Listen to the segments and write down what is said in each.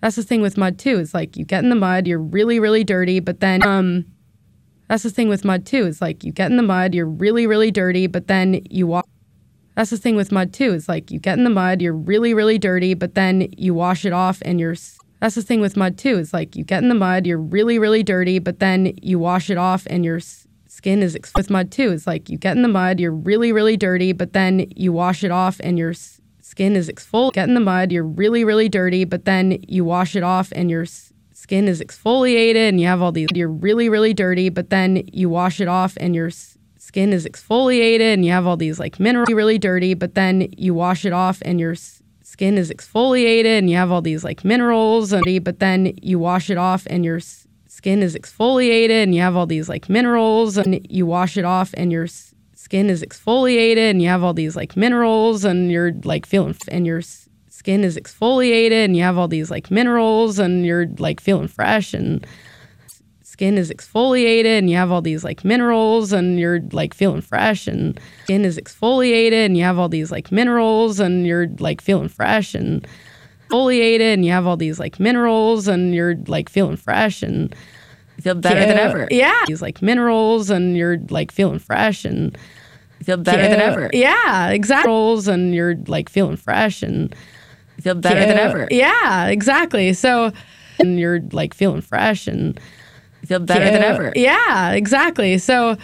That's the thing with mud too. It's like you get in the mud, you're really, really dirty, but then that's the thing with mud too. It's like you get in the mud, you're really, really dirty, but then you wash. That's the thing with mud too. It's like you get in the mud, you're really, really dirty, but then you wash it off and you're. That's the thing with mud too. It's like you get in the mud, you're really, really dirty, but then you wash it off and your skin is with mud too. It's like you get in the mud, you're really, really dirty, but then you wash it off and your skin is exfoliated. Get in the mud, you're really, really dirty, but then you wash it off and your skin is exfoliated and you have all these. You're really, really dirty, but then you wash it off and your skin is exfoliated and you have all these like minerals. Really dirty, but then you wash it off and your skin is exfoliated and you have all these like minerals. But then you wash it off and your skin is exfoliated and you have all these like minerals, and you wash it off and your skin is exfoliated and you have all these like minerals, and you're like feeling, and your skin is exfoliated and you have all these like minerals, and you're like feeling fresh, and skin is exfoliated and you have all these like minerals, and you're like feeling fresh, and skin is exfoliated and you have all these like minerals, and you're like feeling fresh, and exfoliated and you have all these like minerals, and you're like feeling fresh and feel better than ever. Yeah. These like minerals, and you're like feeling fresh and feel better than ever. Yeah, exactly. Minerals, and you're like feeling fresh and feel better than ever. Yeah, exactly. So, and you're like feeling fresh and feel better than ever. Yeah, exactly. So,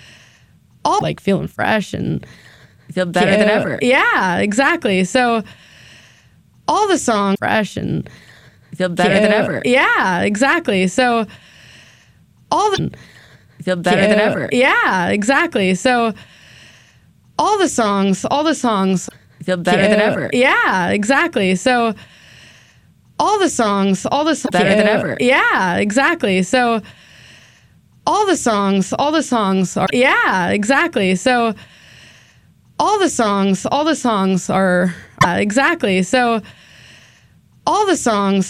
all like feeling fresh and feel better than ever. Yeah, exactly. So, all the songs fresh and feel better than ever. Yeah, exactly. So, all the feel better than ever. Yeah, exactly. So, all the songs feel better than ever. Yeah, exactly. So, all the songs better than ever. Yeah, exactly. So, all the songs are. Yeah, exactly. So, all the songs are. Exactly. So, all the songs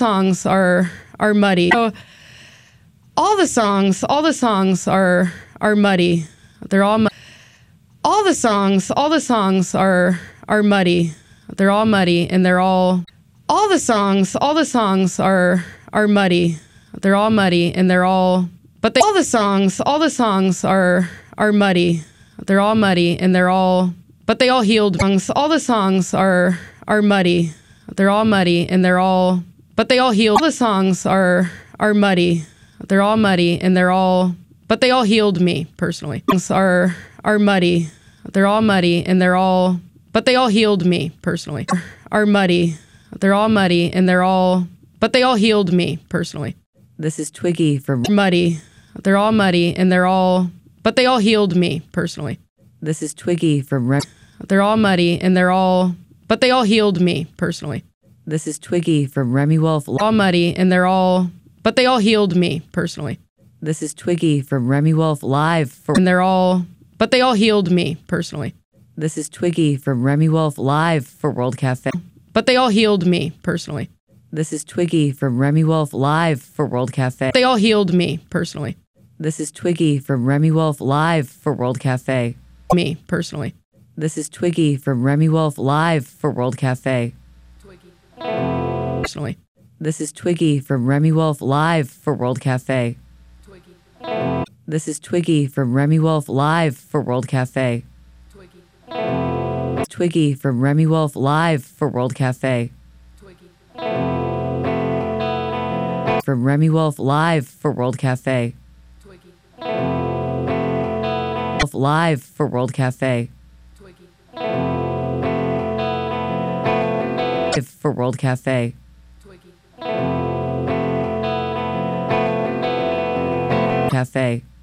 are muddy. So, all the songs are muddy. They're all muddy. All the songs are muddy. They're all muddy, and they're all the songs are muddy. They're all muddy, and they're all all the songs are muddy. They're all muddy, and they're all but they all healed. All the songs are muddy. They're all muddy, and they're all but they all healed. All the songs are muddy. They're all muddy, and they're all but they all healed me personally. Are muddy. They're all muddy, and they're all but they all healed me personally. Are muddy. They're all muddy, and they're all but they all healed me personally. This is Twiggy from Muddy. They're all muddy, and they're all but they all healed me personally. This is Twiggy from They're all muddy, and they're all but they all healed me personally. This is Twiggy from Remy Wolf. All muddy, and they're all but they all healed me personally. This is Twiggy from Remy Wolf live for and they're all but they all healed me personally. This is Twiggy from Remy Wolf live for World Cafe. But they all healed me personally. This is Twiggy from Remy Wolf live for World Cafe. They all healed me personally. This is Twiggy from Remy Wolf live for World Cafe. Me personally. This is Twiggy from Remy Wolf live for World Cafe. Twiggy. Personally. This is Twiggy from Remy Wolf live for World Cafe. Twiggy. This is Twiggy from Remy Wolf live for World Cafe. Twiggy. Twiggy from Remy Wolf live for World Cafe. Twiggy. From Remy Wolf live for World Cafe. Twiggy. Wolf live for World Cafe. Twiggy. For World Cafe. Twiggy. Cafe.